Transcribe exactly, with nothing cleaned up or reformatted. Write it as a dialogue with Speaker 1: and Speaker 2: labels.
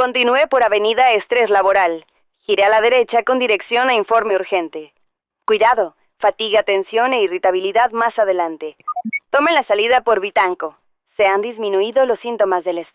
Speaker 1: Continúe por Avenida Estrés Laboral. Gire a la derecha con dirección a informe urgente. Cuidado, fatiga, tensión e irritabilidad más adelante. Tome la salida por Vitanco. Se han disminuido los síntomas del estrés.